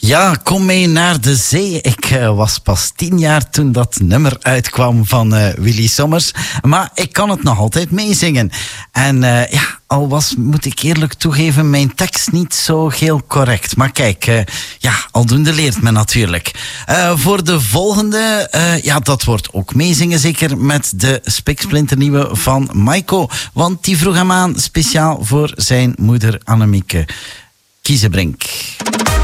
Ja, kom mee naar de zee. Ik was pas 10 jaar toen dat nummer uitkwam van Willy Sommers. Maar ik kan het nog altijd meezingen. En al was, moet ik eerlijk toegeven, mijn tekst niet zo heel correct. Maar kijk, aldoende leert men natuurlijk. Voor de volgende, dat wordt ook meezingen zeker met de spiksplinternieuwe van Maiko. Want die vroeg hem aan speciaal voor zijn moeder Annemieke Kiezenbrink.